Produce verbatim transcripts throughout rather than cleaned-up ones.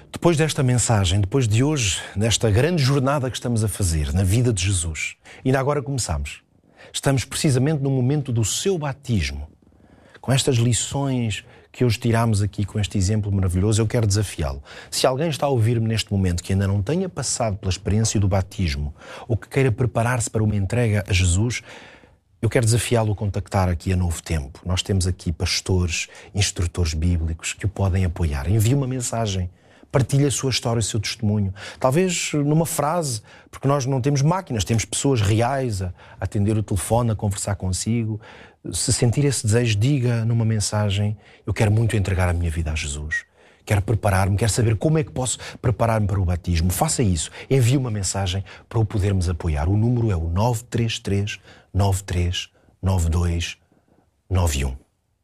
Depois desta mensagem, depois de hoje, nesta grande jornada que estamos a fazer na vida de Jesus, ainda agora começamos, estamos precisamente no momento do seu batismo. Com estas lições que hoje tiramos aqui, com este exemplo maravilhoso, eu quero desafiá-lo. Se alguém está a ouvir-me neste momento que ainda não tenha passado pela experiência do batismo ou que queira preparar-se para uma entrega a Jesus, eu quero desafiá-lo a contactar aqui a Novo Tempo. Nós temos aqui pastores, instrutores bíblicos que o podem apoiar. Envie uma mensagem, partilhe a sua história, o seu testemunho. Talvez numa frase, porque nós não temos máquinas, temos pessoas reais a atender o telefone, a conversar consigo. Se sentir esse desejo, diga numa mensagem: eu quero muito entregar a minha vida a Jesus. Quero preparar-me, quero saber como é que posso preparar-me para o batismo. Faça isso, envie uma mensagem para o podermos apoiar. O número é o nove três três, nove três nove dois nove um.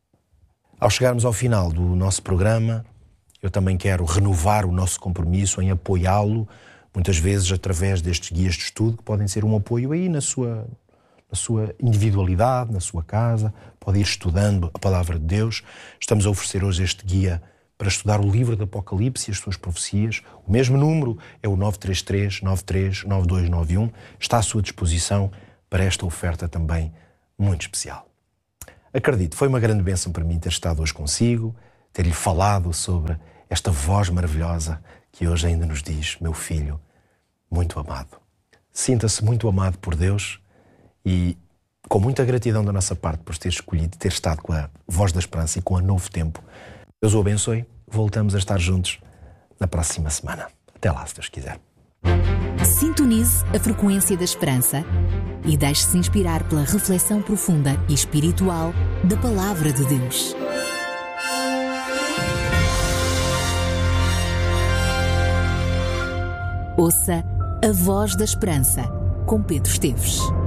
Ao chegarmos ao final do nosso programa, eu também quero renovar o nosso compromisso em apoiá-lo, muitas vezes através destes guias de estudo, que podem ser um apoio aí na sua, na sua individualidade, na sua casa. Pode ir estudando a Palavra de Deus. Estamos a oferecer hoje este guia para estudar o livro do Apocalipse e as suas profecias. O mesmo número é o nove três três, nove três nove dois nove um. Está à sua disposição para esta oferta também muito especial. Acredito, foi uma grande bênção para mim ter estado hoje consigo, ter-lhe falado sobre esta voz maravilhosa que hoje ainda nos diz: meu filho, muito amado. Sinta-se muito amado por Deus e com muita gratidão da nossa parte por ter escolhido, ter estado com a Voz da Esperança e com a Novo Tempo. Deus o abençoe. Voltamos a estar juntos na próxima semana. Até lá, se Deus quiser. Sintonize a frequência da esperança e deixe-se inspirar pela reflexão profunda e espiritual da Palavra de Deus. Ouça a Voz da Esperança, com Pedro Esteves.